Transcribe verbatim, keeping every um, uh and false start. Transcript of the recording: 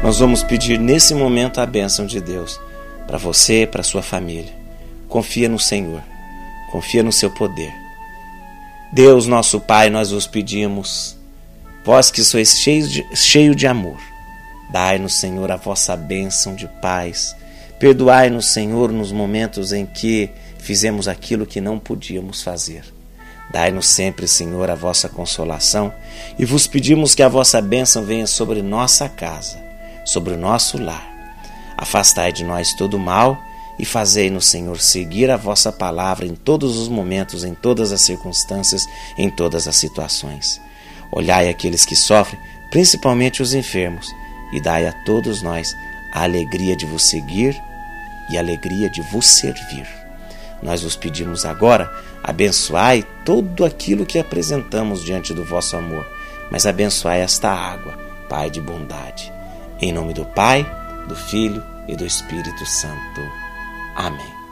Nós vamos pedir nesse momento a bênção de Deus para você e para sua família. Confia no Senhor, confia no seu poder. Deus, nosso Pai, nós vos pedimos, vós que sois cheio de, cheio de amor, dai-nos, Senhor, a vossa bênção de paz. Perdoai-nos, Senhor, nos momentos em que fizemos aquilo que não podíamos fazer. Dai-nos sempre, Senhor, a vossa consolação e vos pedimos que a vossa bênção venha sobre nossa casa, sobre o nosso lar. Afastai de nós todo o mal e fazei-nos, Senhor, seguir a vossa palavra em todos os momentos, em todas as circunstâncias, em todas as situações. Olhai aqueles que sofrem, principalmente os enfermos, e dai a todos nós a alegria de vos seguir e a alegria de vos servir. Nós vos pedimos agora, abençoai tudo aquilo que apresentamos diante do vosso amor, mas abençoai esta água, Pai de bondade. Em nome do Pai, do Filho e do Espírito Santo. Amém.